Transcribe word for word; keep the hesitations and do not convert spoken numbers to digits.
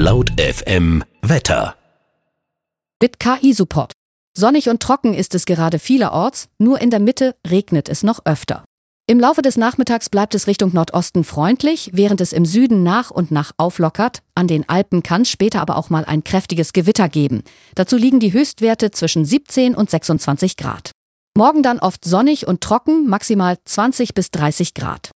Laut F M Wetter. Mit K I-Support. Sonnig und trocken ist es gerade vielerorts, nur in der Mitte regnet es noch öfter. Im Laufe des Nachmittags bleibt es Richtung Nordosten freundlich, während es im Süden nach und nach auflockert. An den Alpen kann es später aber auch mal ein kräftiges Gewitter geben. Dazu liegen die Höchstwerte zwischen siebzehn und sechsundzwanzig Grad. Morgen dann oft sonnig und trocken, maximal zwanzig bis dreißig Grad.